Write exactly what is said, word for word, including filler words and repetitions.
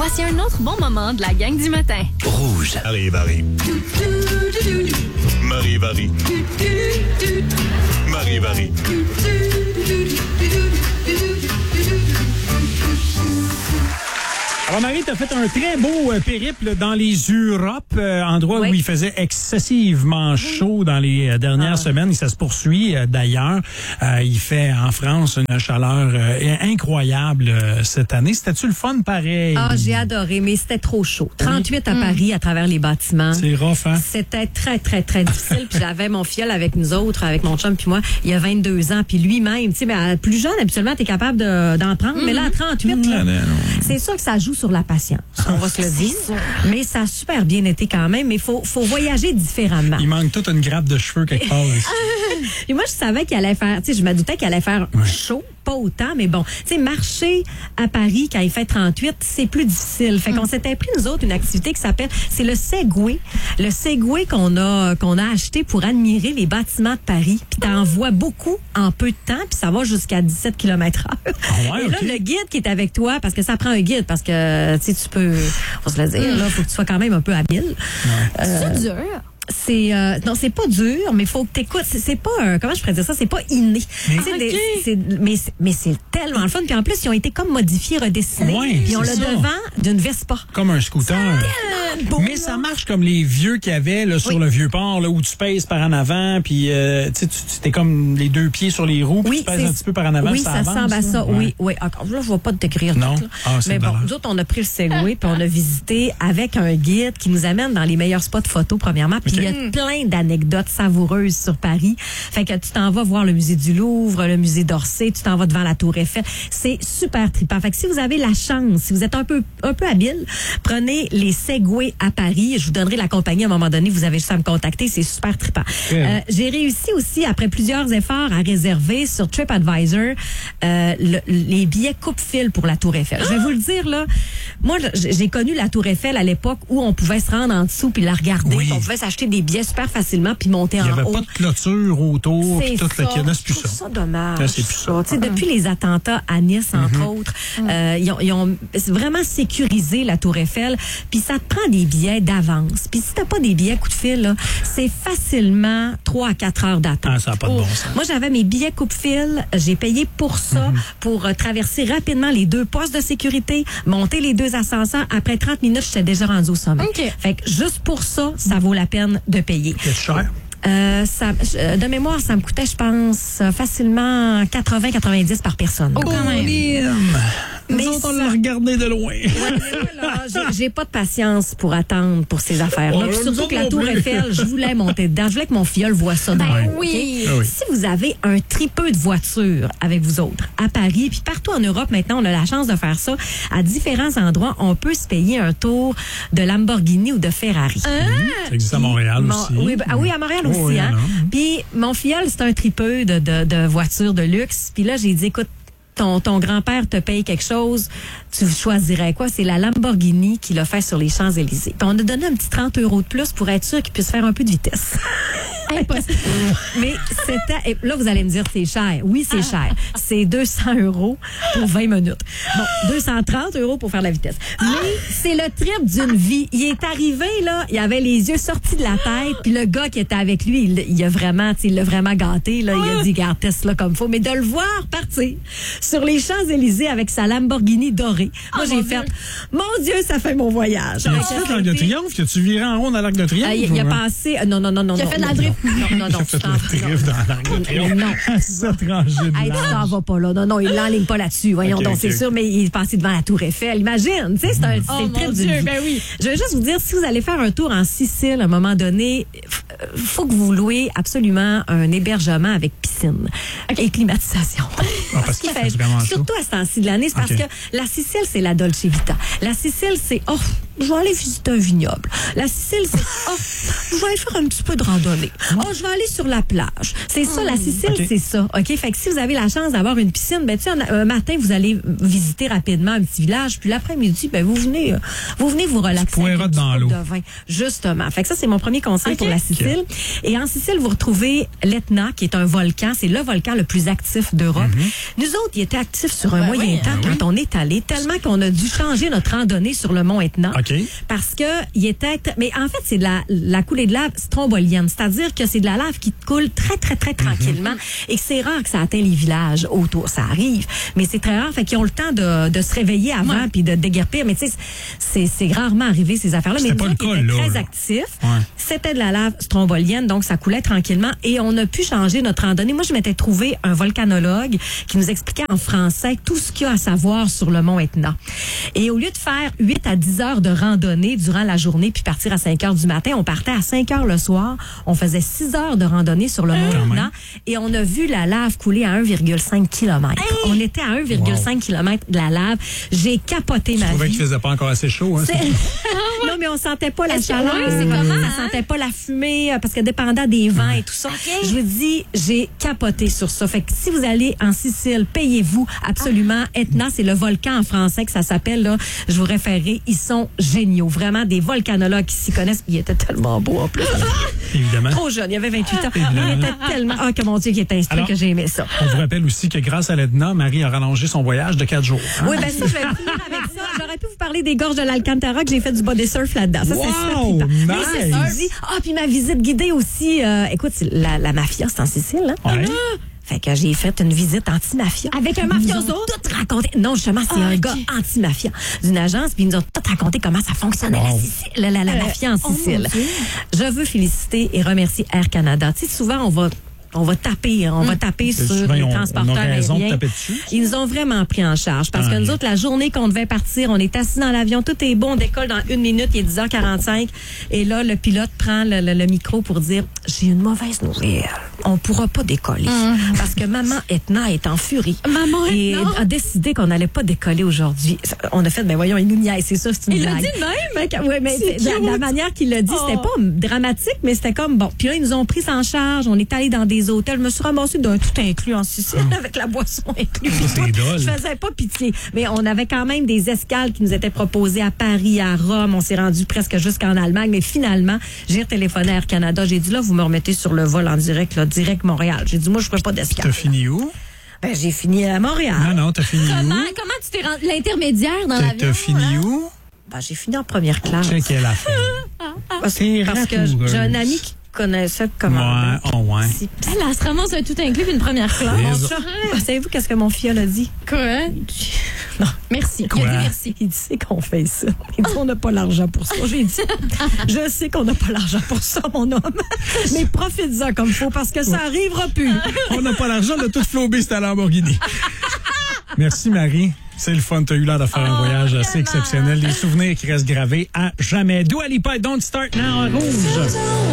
Voici un autre bon moment de la gang du matin. Rouge. Arrive, arrive. Marie, Marie. Marie, Marie. Alors, Marie, tu as fait un très beau euh, périple dans les Europes, euh, endroit oui. où il faisait excessivement chaud dans les euh, dernières ah. semaines et ça se poursuit euh, d'ailleurs. Euh, il fait en France une chaleur euh, incroyable euh, cette année. C'était-tu le fun pareil? Ah, j'ai adoré, mais c'était trop chaud. trente-huit à Paris, à travers les bâtiments. C'est rough, hein? C'était très, très, très difficile. Puis j'avais mon fiole avec nous autres, avec mon chum puis moi, il y a vingt-deux ans. Puis lui-même, tu sais, ben, plus jeune, habituellement, t'es capable de, d'en prendre. Mm-hmm. Mais là, à trente-huit, là, c'est sûr que ça joue sur la patience. On va se le dire. Mais ça a super bien été quand même. Mais il faut, faut voyager différemment. Il manque toute une grappe de cheveux quelque part. Et moi, je savais qu'il allait faire, tu sais, je me doutais qu'il allait faire ouais. chaud. Pas autant, mais bon, tu sais, marcher à Paris quand il fait trente-huit, c'est plus difficile. Fait qu'on s'était pris, nous autres, une activité qui s'appelle, c'est le Segway. Le Segway qu'on a, qu'on a acheté pour admirer les bâtiments de Paris. Puis t'en vois beaucoup en peu de temps, puis ça va jusqu'à dix-sept kilomètres heure. Ah ouais, et là, okay. le guide qui est avec toi, parce que ça prend un guide, parce que, tu sais, tu peux, on se le dire, là, faut que tu sois quand même un peu habile. Ouais. Euh, c'est dur. C'est euh, non, c'est pas dur, mais faut que t'écoutes. C'est, c'est pas euh, comment je pourrais dire ça, c'est pas inné. Mais, okay. des, c'est, mais mais c'est tellement le fun. Puis en plus, ils ont été comme modifiés, redessinés. Ouais, ils ont le ça. devant d'une Vespa. Comme un scooter. Beau, mais ça marche comme les vieux qu'il y avait là, sur oui. le vieux port, là, où tu pèses par en avant, puis euh, tu t'es comme les deux pieds sur les roues, puis oui, tu pèses un petit peu par en avant. Oui, ça, ça avance, ressemble à ça. Ouais. Oui, oui. Encore là, je vais pas te décrire non. tout. Là. Ah, mais bon, nous autres, on a pris le Segway, puis on a visité avec un guide qui nous amène dans les meilleurs spots photo, premièrement. Puis okay. il y a plein d'anecdotes savoureuses sur Paris. Fait que tu t'en vas voir le musée du Louvre, le musée d'Orsay, tu t'en vas devant la Tour Eiffel. C'est super trippant. Fait que si vous avez la chance, si vous êtes un peu un peu habile, prenez les Segway à Paris. Je vous donnerai la compagnie à un moment donné. Vous avez juste à me contacter. C'est super trippant. Okay. Euh, j'ai réussi aussi, après plusieurs efforts, à réserver sur TripAdvisor euh, le, les billets coupe-fil pour la Tour Eiffel. Je vais vous le dire, là. Moi, j'ai connu la Tour Eiffel à l'époque où on pouvait se rendre en dessous puis la regarder. Oui. On pouvait s'acheter des billets super facilement puis monter en haut. Il n'y avait pas de clôture autour. C'est tout ça. Le... Là, c'est plus ça. ça. ça dommage. Là, c'est plus ça. ça. Mm-hmm. Depuis les attentats à Nice, entre mm-hmm. autres, mm-hmm. Euh, ils, ont, ils ont vraiment sécurisé la Tour Eiffel. Puis ça te prend des billets d'avance. Puis si t'as pas des billets coup de fil, là, c'est facilement trois à quatre heures d'attente. Ah, ça n'a pas de bon sens. Moi, j'avais mes billets coupe-fil. J'ai payé pour ça, mm-hmm. pour euh, traverser rapidement les deux postes de sécurité, monter les deux ascenseurs. Après trente minutes, j'étais déjà rendue au sommet. Okay. Fait que juste pour ça, ça vaut la peine de payer. C'est cher. Euh, ça, de mémoire, ça me coûtait, je pense, facilement quatre-vingts à quatre-vingt-dix par personne. Oh, quand même. Mais nous autres, on l'a regardé de loin. Ouais, là, j'ai, j'ai pas de patience pour attendre pour ces affaires-là. Oh, surtout que la Tour Eiffel, je voulais monter dedans. Je voulais que mon filleul voit ça. Ben dans oui. Okay? oui. Si vous avez un tripeux de voitures avec vous autres à Paris, puis partout en Europe, maintenant, on a la chance de faire ça. À différents endroits, on peut se payer un tour de Lamborghini ou de Ferrari. Ah. Ça existe à Montréal mon, aussi. Oui, ah oui, à Montréal aussi. Oh, oui, hein? Puis mon filleul, c'est un tripeux de, de, de voitures de luxe. Puis là, j'ai dit, écoute, Ton, ton grand-père te paye quelque chose, tu choisirais quoi? C'est la Lamborghini qu'il a fait sur les Champs-Élysées. Puis on a donné un petit trente euros de plus pour être sûr qu'il puisse faire un peu de vitesse. Impossible. Mais c'était... Et là, vous allez me dire, c'est cher. Oui, c'est ah. cher. C'est deux cents euros pour vingt minutes. Bon, deux cent trente euros pour faire la vitesse. Mais c'est le trip d'une vie. Il est arrivé, là, il avait les yeux sortis de la tête, puis le gars qui était avec lui, il, il a vraiment, il l'a vraiment gâté, là. Il a dit, garde, teste là comme faut. Mais de le voir partir sur les Champs-Élysées avec sa Lamborghini dorée. Moi, oh, j'ai fait, Dieu. mon Dieu, ça fait mon voyage. As-tu fait l'Arc de Triomphe? As-tu viré en rond dans l'Arc de Triomphe? Euh, il, il a passé, euh, non, non, non, non. Il a non, fait de la non, drift. Non, non, non. Il a fait le drift dans l'Arc de Triomphe. Non. Cette rangée de hey, tu t'en vas pas là. Non, non, il l'enligne pas là-dessus. Voyons okay, donc, okay. c'est sûr, mais il est passé devant la Tour Eiffel. Imagine, tu sais, c'est un oh, c'est le trip Dieu, d'une vie. Ben oui. Je veux juste vous dire, si vous allez faire un tour en Sicile, à un moment donné, faut que vous louez absolument un hébergement avec piscine okay. et climatisation. Ah, parce qu'il fait vraiment chaud. Surtout à ce temps-ci de l'année, c'est parce okay. que la Sicile, c'est la Dolce Vita. La Sicile, c'est, oh, je vais aller visiter un vignoble. La Sicile, c'est, oh, je vais aller faire un petit peu de randonnée. Oh, je vais aller sur la plage. C'est ça, la Sicile, okay. c'est ça. OK? Fait que si vous avez la chance d'avoir une piscine, ben, tu sais, un matin, vous allez visiter rapidement un petit village, puis l'après-midi, ben, vous venez, vous venez vous relaxer. Avec dans l'eau. De vin. Justement. Fait que ça, c'est mon premier conseil okay. pour la Sicile. Okay. Et en Sicile, vous retrouvez l'Etna, qui est un volcan. C'est le volcan le plus actif d'Europe. Mm-hmm. Nous autres, il était actif sur un ben moyen oui, temps oui. quand on est allé, tellement qu'on a dû changer notre randonnée sur le mont Etna. Okay. Parce que il était, mais en fait, c'est de la, la coulée de lave strombolienne. C'est-à-dire que c'est de la lave qui coule très, très, très tranquillement mm-hmm. et que c'est rare que ça atteigne les villages autour. Ça arrive, mais c'est très rare. Fait qu'ils ont le temps de, de se réveiller avant ouais. puis de déguerpir. Mais tu sais, c'est, c'est rarement arrivé ces affaires-là. Mais nous autres, qui étaient très actifs, ouais. c'était de la lave strombolienne, donc ça coulait tranquillement et on a pu changer notre randonnée. Moi, je m'étais trouvé un volcanologue qui nous expliquait en français tout ce qu'il y a à savoir sur le mont Etna. Et au lieu de faire huit à dix heures de randonnée durant la journée puis partir à cinq heures du matin, on partait à cinq heures le soir. On faisait six heures de randonnée sur le mont Etna et on a vu la lave couler à un virgule cinq kilomètres. Hey! On était à un virgule cinq wow. kilomètres de la lave. J'ai capoté je ma vie. Je trouvais qu'il faisait pas encore assez chaud. Hein, non, mais on sentait pas la Est-ce chaleur. Que, oui, c'est comment, on hein? sentait pas la fumée parce que dépendant des vents et tout ça. Okay. Je vous dis, j'ai capoté sur ça. Fait que si vous allez en Sicile, payez-vous absolument. Ah. Etna, c'est le volcan en français que ça s'appelle. Là, je vous référerai. Ils sont géniaux. Vraiment des volcanologues qui s'y connaissent. Il était tellement beau en plus. Évidemment. Trop jeune. Il avait vingt-huit ans. Il était tellement... Ah, que mon Dieu, qui était instruit. Alors, que j'ai aimé ça. On vous rappelle aussi que grâce à l'Etna, Marie a rallongé son voyage de quatre jours. Hein? Oui, bien ça, je vais finir avec ça. J'aurais pu vous parler des gorges de l'Alcantara que j'ai fait du body surf là-dedans. Ça, wow, c'est nice. Mais ça, dit, ah, puis ma visite guidée aussi. Euh, écoute, la, la mafia, c'est en Sicile, hein? Ouais. Ah! Fait que j'ai fait une visite anti-mafia. Avec un mafioso? Tout raconté. Non, justement, c'est ah, un okay. gars anti-mafia d'une agence, puis ils nous ont tout raconté comment ça fonctionnait wow. la, Sicile, la, la, la euh, mafia en Sicile. Oh, je veux féliciter et remercier Air Canada. Tu sais, souvent, on va... On va taper, on mmh. va taper sur souvent, les on, transporteurs on a raison aériens. De taper dessus. Ils nous ont vraiment pris en charge parce ah, que nous oui. autres, la journée qu'on devait partir, on est assis dans l'avion, tout est bon, on décolle dans une minute, il est dix heures quarante-cinq et là, le pilote prend le, le, le micro pour dire « J'ai une mauvaise nouvelle. On pourra pas décoller mmh. parce que maman Etna est en furie. Maman et Etna a décidé qu'on n'allait pas décoller aujourd'hui. » On a fait « Ben voyons, il nous niaise, c'est ça, c'est une il blague. » Il l'a dit même? Oui, mais la, la manière qu'il l'a dit, oh. c'était pas dramatique, mais c'était comme bon. Puis là, ils nous ont pris en charge, on est allé dans des hôtels, je me suis ramassée d'un tout inclus en Sicile oh. avec la boisson inclue. Je faisais pas pitié. Mais on avait quand même des escales qui nous étaient proposées à Paris, à Rome. On s'est rendu presque jusqu'en Allemagne. Mais finalement, j'ai téléphoné à Air Canada. J'ai dit là, vous me remettez sur le vol en direct, là, direct Montréal. J'ai dit moi, je ferai pas d'escale. T'as fini où? Ben, j'ai fini à Montréal. Non, non, t'as fini comment, où? Comment tu t'es rendu l'intermédiaire dans l'avion? T'as fini hein? où? Ben, j'ai fini en première classe. Check la fin. Parce, parce que j'ai un ami qui connaît ça comme ouais, oh ouais. Si, elle, elle se ramasse un tout inclus une première classe. Savez-vous qu'est-ce que mon filleul a dit? Quoi? Non. Merci. Quoi? Il a dit merci. Il dit, c'est qu'on fait ça. Il dit, on n'a pas l'argent pour ça. J'ai dit, je sais qu'on n'a pas l'argent pour ça, mon homme. Mais profite-en comme il faut parce que ça arrivera plus. On n'a pas l'argent de tout flobé, c'était à Lamborghini. Merci, Marie. C'est le fun. Tu as eu l'air de faire oh, un voyage assez exceptionnel. Des souvenirs qui restent gravés à jamais. Dua Lipa, Don't Start Now en rouge.